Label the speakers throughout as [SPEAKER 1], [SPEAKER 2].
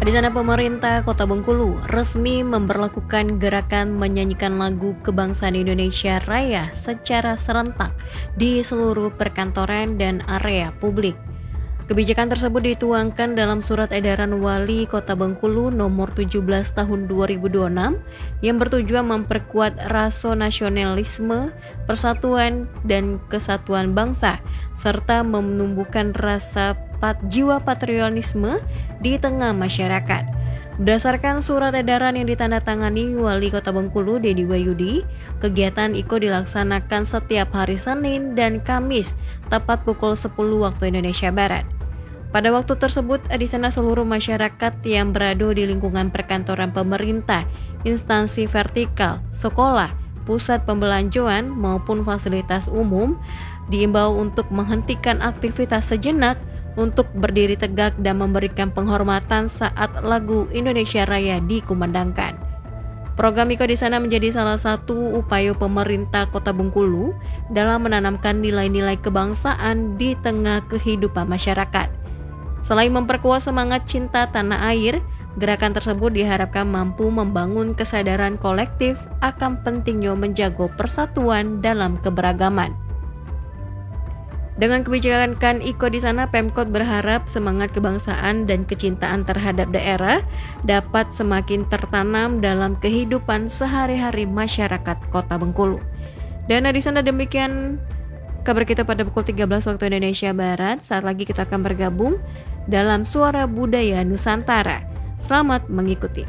[SPEAKER 1] Di sana pemerintah Kota Bengkulu resmi memberlakukan gerakan menyanyikan lagu kebangsaan Indonesia Raya secara serentak di seluruh perkantoran dan area publik. Kebijakan tersebut dituangkan dalam Surat Edaran Wali Kota Bengkulu nomor 17 tahun 2026 yang bertujuan memperkuat rasa nasionalisme, persatuan dan kesatuan bangsa serta menumbuhkan rasa jiwa patriotisme di tengah masyarakat. Berdasarkan surat edaran yang ditandatangani Wali Kota Bengkulu Dedi Wahyudi, kegiatan IKO dilaksanakan setiap hari Senin dan Kamis tepat pukul 10 waktu Indonesia Barat. Pada waktu tersebut, di sana seluruh masyarakat yang berada di lingkungan perkantoran pemerintah, instansi vertikal, sekolah, pusat pembelanjaan maupun fasilitas umum diimbau untuk menghentikan aktivitas sejenak untuk berdiri tegak dan memberikan penghormatan saat lagu Indonesia Raya dikumandangkan. Program IKO di sana menjadi salah satu upaya pemerintah Kota Bengkulu dalam menanamkan nilai-nilai kebangsaan di tengah kehidupan masyarakat. Selain memperkuat semangat cinta tanah air, gerakan tersebut diharapkan mampu membangun kesadaran kolektif akan pentingnya menjaga persatuan dalam keberagaman. Dengan kebijakan IKO di sana, Pemkot berharap semangat kebangsaan dan kecintaan terhadap daerah dapat semakin tertanam dalam kehidupan sehari-hari masyarakat Kota Bengkulu. Dan di sana demikian kabar kita pada pukul 13 waktu Indonesia Barat. Saat lagi kita akan bergabung dalam Suara Budaya Nusantara. Selamat mengikuti.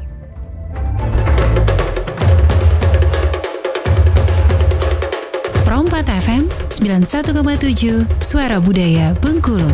[SPEAKER 2] Pro 4 FM 91,7 Suara Budaya Bengkulu.